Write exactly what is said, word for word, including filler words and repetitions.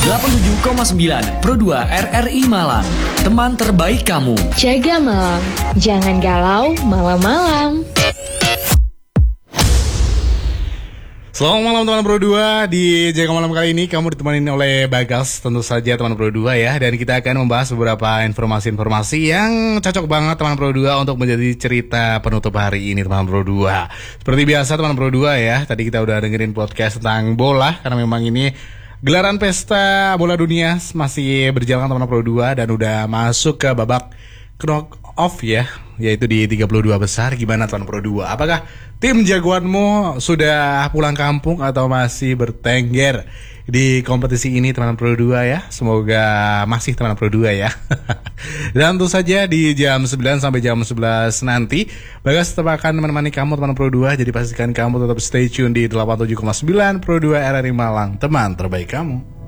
delapan puluh tujuh koma sembilan Pro dua R R I Malang, teman terbaik kamu. Jaga malam, jangan galau malam-malam. Selamat malam teman Pro dua. Di Jaga Malam kali ini kamu ditemani oleh Bagas, tentu saja teman Pro dua ya. Dan kita akan membahas beberapa informasi-informasi yang cocok banget teman Pro dua untuk menjadi cerita penutup hari ini teman Pro dua. Seperti biasa teman Pro dua ya, tadi kita udah dengerin podcast tentang bola, karena memang ini gelaran pesta bola dunia masih berjalan teman Pro dua dan udah masuk ke babak knock off ya, yaitu di tiga puluh dua besar. Gimana teman Pro dua? Apakah tim jagoanmu sudah pulang kampung atau masih bertengger di kompetisi ini teman Pro dua ya? Semoga masih teman Pro dua ya. Dan tentu saja di jam sembilan sampai jam sebelas nanti Bagas tetap akan menemani kamu teman Pro dua. Jadi pastikan kamu tetap stay tune di delapan puluh tujuh koma sembilan Pro dua R R I Malang, teman terbaik kamu.